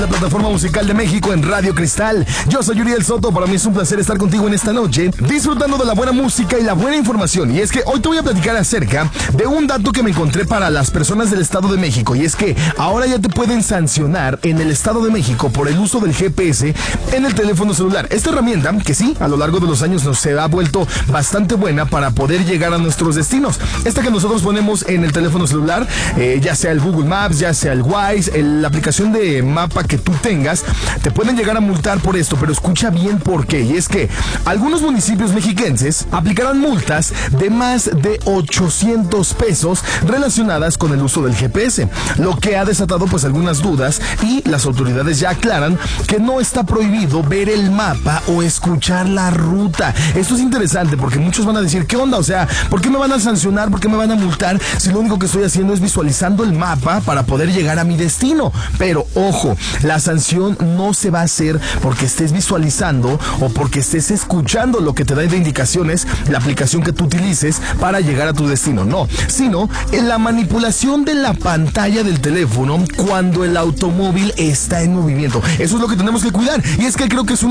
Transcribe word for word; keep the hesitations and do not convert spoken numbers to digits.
La plataforma musical de México en Radio Cristal. Yo soy Uriel Soto, para mí es un placer estar contigo en esta noche, disfrutando de la buena música y la buena información. Y es que hoy te voy a platicar acerca de un dato que me encontré para las personas del Estado de México. Y es que ahora ya te pueden sancionar en el Estado de México por el uso del G P S en el teléfono celular. Esta herramienta, que sí, a lo largo de los años nos se ha vuelto bastante buena para poder llegar a nuestros destinos. Esta que nosotros ponemos en el teléfono celular, eh, ya sea el Google Maps, ya sea el Waze, el, la aplicación de mapa que tú tengas, te pueden llegar a multar por esto, pero escucha bien por qué. Y es que algunos municipios mexiquenses aplicarán multas de más de ochocientos pesos relacionadas con el uso del G P S, lo que ha desatado pues algunas dudas, y las autoridades ya aclaran que no está prohibido ver el mapa o escuchar la ruta. Esto es interesante porque muchos van a decir, ¿qué onda? O sea, ¿por qué me van a sancionar? ¿Por qué me van a multar si lo único que estoy haciendo es visualizando el mapa para poder llegar a mi destino? Pero ojo, la sanción no se va a hacer porque estés visualizando o porque estés escuchando lo que te da de indicaciones la aplicación que tú utilices para llegar a tu destino, no, sino en la manipulación de la pantalla del teléfono cuando el automóvil está en movimiento. Eso es lo que tenemos que cuidar, y es que creo que es un